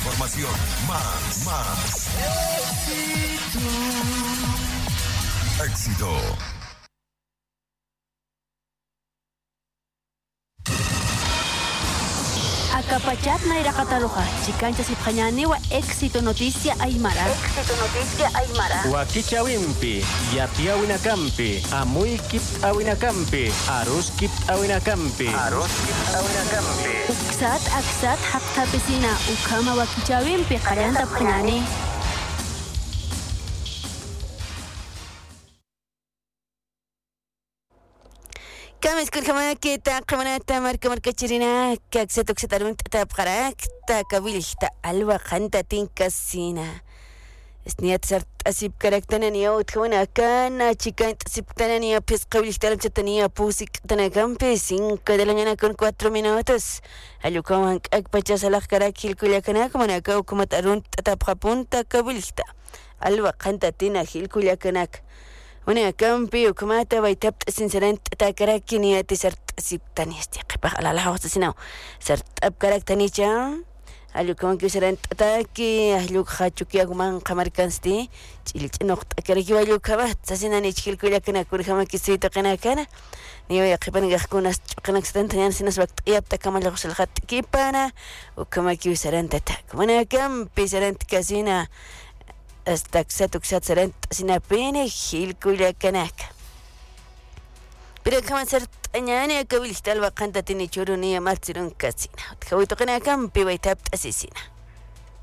información. Más. Éxito. Acapachat na irakataluja, chicancha sipjañani wa éxito noticia aymara. Éxito noticia aymara. Wakichawimpi, yapiawinakampi, amuykip awinakampi, aruskip awinakampi. Aksat haqtapesina ukama wakichawimpi qayanta pjañani. كامس كل كمان كيتا قمنا تمر كتشرينا كاكسة تارون تابقراك تا كابيلش تا ألوا خانتا تنكسينا اسنيات سرت أسيب كاركتنانيا وتكونا كانا تشيكان تسيب تنانيا بيس قبيلش تالم تتنيا بوسيك تنا كامبي سينكا دلانيا كون 4 minutos ألو كمان أكبتشا سلاخ كراكيل كليا كنا كمان أكاو كما تارون تابقا بونتا كابيلش تا ألوا خانتا تنا خيل كليا كناك هنا كامبي وكماتا ويتبت سنسرنت تاكراكينيا تسرت سيبتاني استيقي بخلا لها وسسناو سرت أبكراك تانيشا ألو كمان كسرنت تاكي أهلوك خاتشوكيا كمان قمر كانستي تشيلت نقط أكراكي والو كبات سسنا نيشكيل كولا كنا كوري كمان كسيتو قنا كان نيو يقبان يخكونا قنا كستان تنيان سنس وقت إيابتا كمان لغس الخط كيبانا وكمان كيسرنت تاك هنا كامبي سرنت كاسينا استكسات سرنت سنابيني خيل كولا كناك بيرا كمان سرت أنياني كويل اختال وقانتا تيني شورونية مارتسرون كاسينا وتكويتو قنا كامبي ويتابت أسيسينا